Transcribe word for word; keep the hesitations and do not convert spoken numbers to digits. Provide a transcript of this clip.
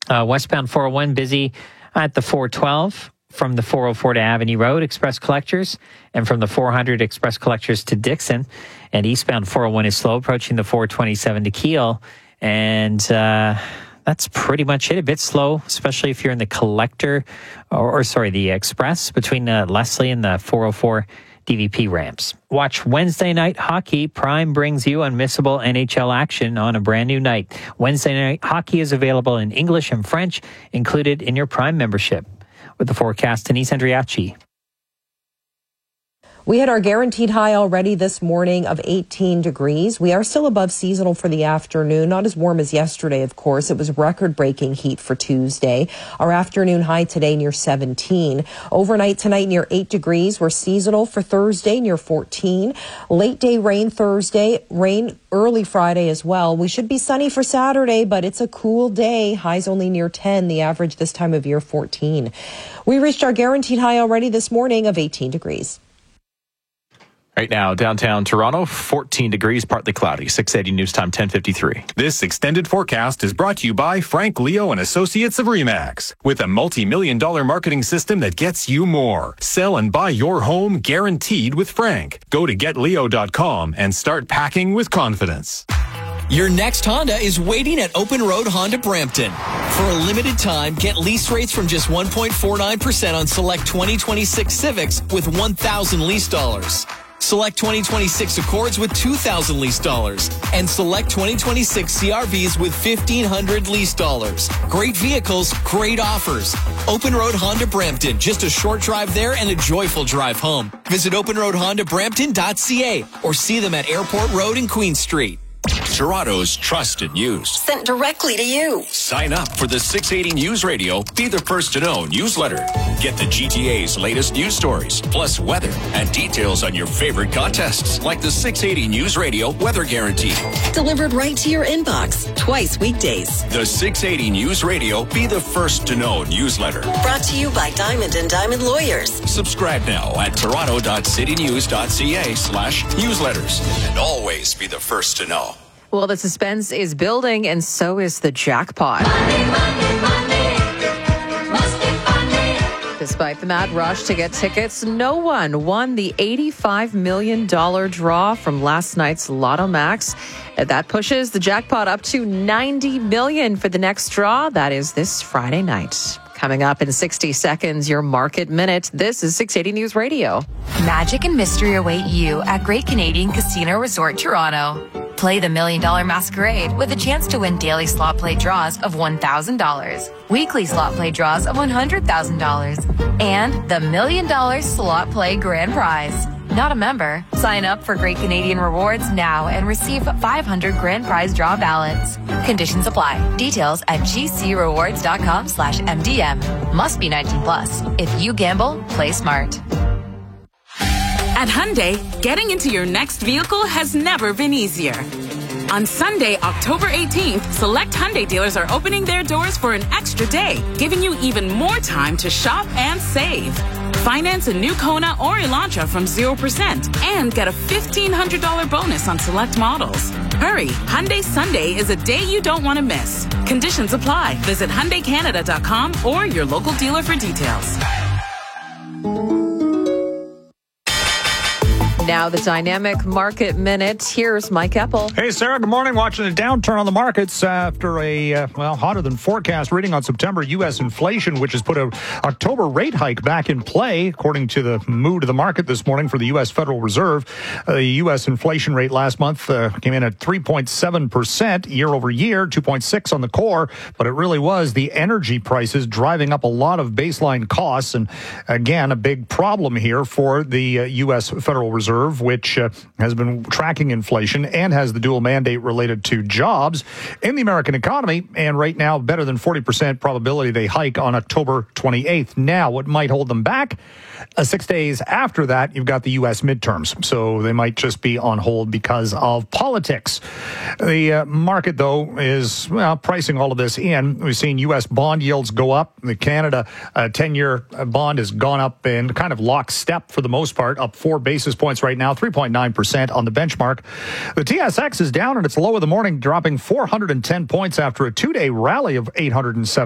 Uh, westbound four oh one busy at the four twelve from the four oh four to Avenue Road, Express Collectors, and from the four hundred Express Collectors to Dixon. And eastbound four oh one is slow approaching the four twenty-seven to Kiel. And uh, that's pretty much it. A bit slow, especially if you're in the Collector, or, or sorry, the Express between uh, Leslie and the four oh four D V P ramps. Watch Wednesday night hockey. Prime brings you unmissable N H L action on a brand new night. Wednesday night hockey is available in English and French, included in your Prime membership. With the forecast, Denise Andriachi. We had our guaranteed high already this morning of eighteen degrees. We are still above seasonal for the afternoon. Not as warm as yesterday, of course. It was record-breaking heat for Tuesday. Our afternoon high today near seventeen. Overnight tonight near eight degrees. We're seasonal for Thursday near fourteen. Late day rain Thursday. Rain early Friday as well. We should be sunny for Saturday, but it's a cool day. Highs only near ten. The average this time of year fourteen. We reached our guaranteed high already this morning of eighteen degrees. Right now, downtown Toronto, fourteen degrees, partly cloudy. six eighty News Time, ten fifty-three. This extended forecast is brought to you by Frank Leo and Associates of Remax. With a multi-million dollar marketing system that gets you more. Sell and buy your home guaranteed with Frank. Go to get leo dot com and start packing with confidence. Your next Honda is waiting at Open Road Honda Brampton. For a limited time, get lease rates from just one point four nine percent on select twenty twenty-six Civics with one thousand lease dollars. Select twenty twenty-six Accords with two thousand lease dollars. And select twenty twenty-six C R Vs with fifteen hundred lease dollars. Great vehicles, great offers. Open Road Honda Brampton. Just a short drive there and a joyful drive home. Visit open road honda brampton dot c a or see them at Airport Road and Queen Street. Toronto's trusted news. Sent directly to you. Sign up for the six eighty News Radio Be the First to Know newsletter. Get the G T A's latest news stories, plus weather and details on your favorite contests, like the six eighty News Radio Weather Guarantee. Delivered right to your inbox, twice weekdays. The six eighty News Radio Be the First to Know newsletter. Brought to you by Diamond and Diamond Lawyers. Subscribe now at toronto dot city news dot c a slash newsletters. And always be the first to know. Well, the suspense is building, and so is the jackpot. Money, money, money. Must be funny. Despite the mad rush to get tickets, no one won the eighty-five million dollars draw from last night's Lotto Max. That pushes the jackpot up to ninety million dollars for the next draw. That is this Friday night. Coming up in sixty seconds, your Market Minute. This is six eighty News Radio. Magic and mystery await you at Great Canadian Casino Resort Toronto. Play the Million Dollar Masquerade with a chance to win daily slot play draws of one thousand dollars, weekly slot play draws of one hundred thousand dollars, and the Million Dollar Slot Play Grand Prize. Not a member? Sign up for Great Canadian Rewards now and receive five hundred grand prize draw ballots. Conditions apply. Details at gcrewards.com slash MDM. Must be nineteen plus. If you gamble, play smart. At Hyundai, getting into your next vehicle has never been easier. On Sunday, October eighteenth, select Hyundai dealers are opening their doors for an extra day, giving you even more time to shop and save. Finance a new Kona or Elantra from zero percent and get a fifteen hundred dollars bonus on select models. Hurry, Hyundai Sunday is a day you don't want to miss. Conditions apply. Visit Hyundai Canada dot com or your local dealer for details. Now the Dynamic Market Minute. Here's Mike Eppel. Hey, Sarah. Good morning. Watching a downturn on the markets after a, uh, well, hotter than forecast reading on September U S inflation, which has put a October rate hike back in play, according to the mood of the market this morning for the U S Federal Reserve. Uh, the U S inflation rate last month uh, came in at three point seven percent year over year, two point six on the core, but it really was the energy prices driving up a lot of baseline costs. And again, a big problem here for the uh, U S Federal Reserve, which uh, has been tracking inflation and has the dual mandate related to jobs in the American economy. And right now, better than forty percent probability they hike on October twenty-eighth. Now, what might hold them back? Uh, six days after that, you've got the U S midterms. So they might just be on hold because of politics. The uh, market, though, is well, pricing all of this in. We've seen U S bond yields go up. The Canada uh, ten-year bond has gone up in kind of lockstep for the most part, up four basis points right now, three point nine percent on the benchmark. The T S X is down, and it's low of the morning, dropping four hundred ten points after a two-day rally of eight hundred seven.